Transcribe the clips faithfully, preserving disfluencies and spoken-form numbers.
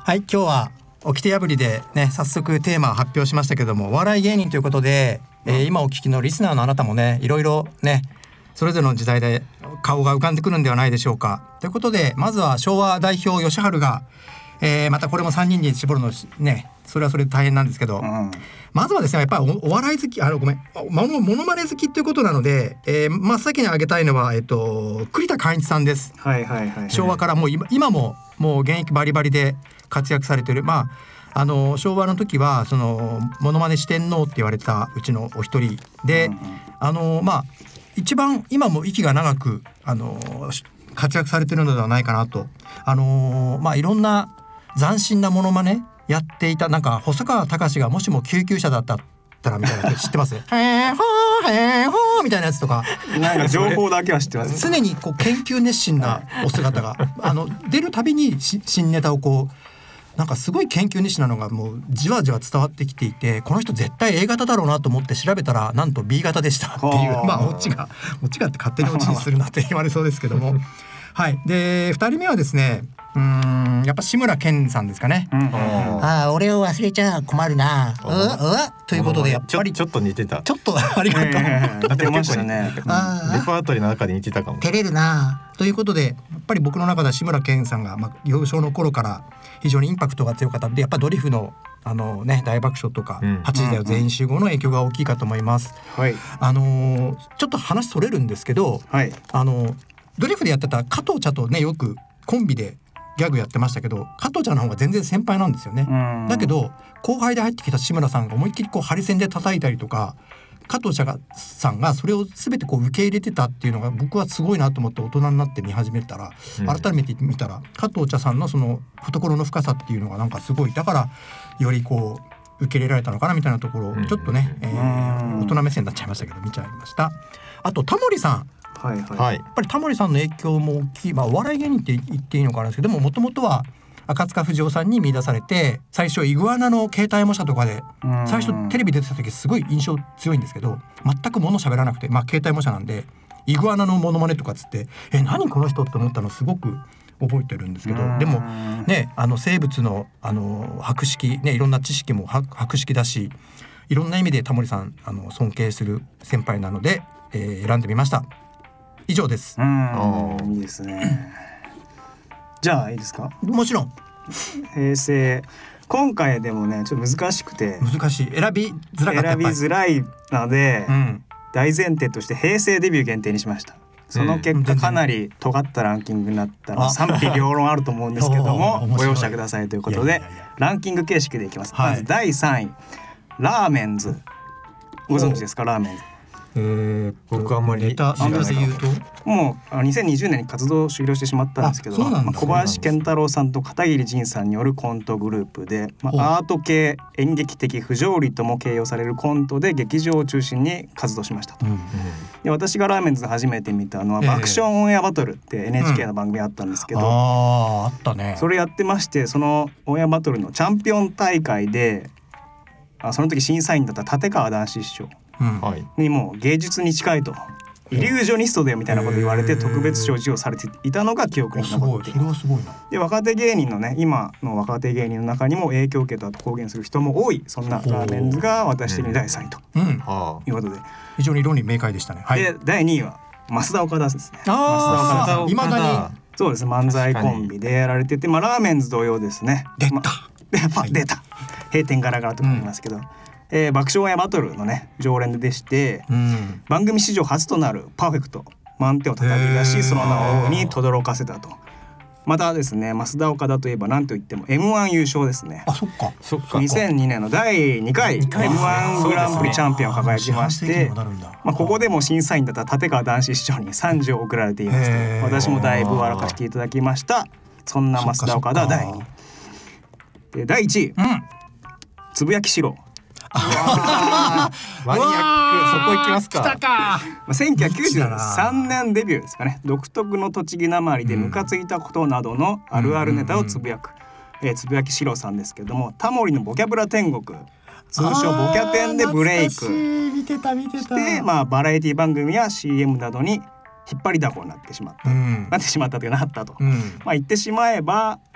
はい、今日は掟破りでね、早速テーマを発表しましたけども、お笑い芸人ということで、えー、今お聞きのリスナーのあなたもね、いろいろね、それぞれの時代で顔が浮かんでくるんではないでしょうか。ということで、まずは昭和代表吉春が、えー、またこれもさんにんに絞るのね、それはそれで大変なんですけど、うん、まずはですね、やっぱり お, お笑い好き、あのごめん、モノモノマネ好きということなので、えー、真っ先に挙げたいのは、えっと、栗田貫一さんです。 はいはいはいはい、 昭和からもう 今, 今ももう現役バリバリで活躍されている、まあ、あの昭和の時はそのモノマネ四天王って言われたうちのお一人で、うんうん、あのまあ一番今も息が長くあの活躍されているのではないかなと、あのまあいろんな斬新なモノマネやっていた、なんか細川たかしがもしも救急車だったらみたいな知ってます？へーほーへーほーみたいなやつとか、 なんか情報だけは知ってます。 常にこう研究熱心なお姿があの出るたびに新ネタをこうなんかすごい研究熱心なのがもうじわじわ伝わってきていて、この人絶対 A 型だろうなと思って調べたらなんと B 型でしたっていう、まあオチがオチがって勝手にオチにするなって言われそうですけどもはい。でふたりめはですね、うーんやっぱ志村けんさんですかね、うん、ああ俺を忘れちゃ困るなううということで、やっぱりちょっと似てた、 ちょっとありがとう、 えー、似てましたね。 レパートリーの中で似てたかも。 照れるなということで、やっぱり僕の中では志村けんさんが、まあ、幼少の頃から非常にインパクトが強かったので、やっぱドリフのあのね大爆笑とか、うん、はちじだよ全員集合の影響が大きいかと思います。はい、あのー、ちょっと話それるんですけど、はい、あのドリフでやってた加藤茶とねよくコンビでギャグやってましたけど、加藤ちゃんの方が全然先輩なんですよね。だけど後輩で入ってきた志村さんが思いっきりこうハリセンで叩いたりとか、加藤茶さんがそれを全てこう受け入れてたっていうのが僕はすごいなと思って、大人になって見始めたら、うん、改めて見たら加藤茶さんのその懐の深さっていうのがなんかすごい、だからよりこう受け入れられたのかなみたいなところをちょっとね、うんえー、大人目線になっちゃいましたけど見ちゃいました。あとタモリさん、はいはい、やっぱりタモリさんの影響も大きい、まあ、お笑い芸人って言っていいのかなんですけども、もともとは赤塚不二夫さんに見出されて、最初イグアナの携帯模写とかで最初テレビ出てた時すごい印象強いんですけど、全く物喋らなくて、まあ携帯模写なんでイグアナのモノマネとかつってえ何この人って思ったのすごく覚えてるんですけど、でもねあの生物のあの博識ね、いろんな知識も博識だし、いろんな意味でタモリさんあの尊敬する先輩なので、えー、選んでみました。以上です。 うんいいですね。じゃあいいですか？ もちろん。 平成今回でもねちょっと難しくて難しい、選びづらかった、 選びづらいので、うん、大前提として平成デビュー限定にしました。その結果、うん、かなり尖ったランキングになったの賛否両論あると思うんですけどもご容赦くださいということで、いやいやいやランキング形式でいきます、はい、まずだいさんいラーメンズ、ご存知ですか？ラーメンズ、 えー、僕はあんまりネタで言うともうにせんにじゅうねんに活動を終了してしまったんですけど、まあ、小林健太郎さんと片桐仁さんによるコントグループで、まあ、アート系演劇的不条理とも形容されるコントで劇場を中心に活動しましたと、うんうん、で私がラーメンズで初めて見たのは、えー、爆笑オンエアバトルって エヌエイチケー の番組あったんですけど、うん、 あ, あったね、 それやってまして、そのオンエアバトルのチャンピオン大会であその時審査員だった立川談志師匠にもう芸術に近いと、イリュージョニストだよみたいなこと言われて特別賞授与されていたのが記憶に残っています。 すごい、それはすごいな。 で若手芸人のね、今の若手芸人の中にも影響を受けたと公言する人も多い、そんなラーメンズが私的にだいさんいということで、 非常に論理明快でしたね、はい、 でだいにいは増田岡田ですね。 あ増田岡田、未だにそうです、漫才コンビでやられてて、まあ、ラーメンズ同様ですね。 出た、 まあ、出た閉店ガラガラとかありますけど、うんえー、爆笑オンエアバトルのね常連でして、うん、番組史上初となるパーフェクト満点を叩き出し、その名に轟かせたと。またですね、増田岡田といえば何といっても エムワン 優勝ですね。 あ、そっかそっか。 にせんにねんのだいにかい エムワン グランプリチャンピオンを輝きまして、まあ、ここでも審査員だった立川談志師匠に賛辞を贈られています。私もだいぶ笑かしていただきました。そんな増田岡田だいにいで、だいいちい、うん、つぶやきしろ。 マニアック、そこ行きますか。 来たか。 まあ、せんきゅうひゃくきゅうじゅうさんねんデビューですかね。独特の栃木なまりでムカついたことなどのあるあるネタをつぶやく、えー、つぶやきしろさんですけども、タモリのボキャブラ天国、通称ボキャ天でブレイク見てた見てたして、まあ、バラエティ番組や シーエム などに引っ張りだこになってしまった、うん、なってしまったというかなったと、うん、まあ、言ってしまえば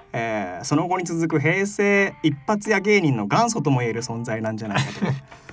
えー、その後に続く平成一発屋芸人の元祖ともいえる存在なんじゃないかと